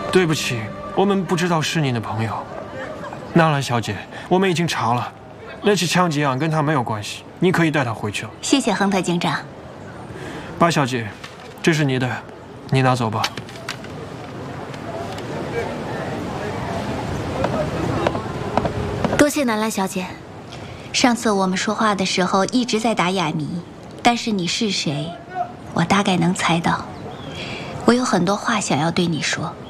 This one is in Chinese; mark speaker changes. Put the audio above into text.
Speaker 1: 对不起，我们不知道是你的朋友。纳兰小姐，我们已经查了，那起枪击案跟他没有关系，你可以带他回去了。
Speaker 2: 谢谢亨特警长。
Speaker 1: 白小姐，这是你的，你拿走吧。
Speaker 2: 多谢南兰小姐。上次我们说话的时候一直在打哑谜，但是你是谁，我大概能猜到。我有很多话想要对你说。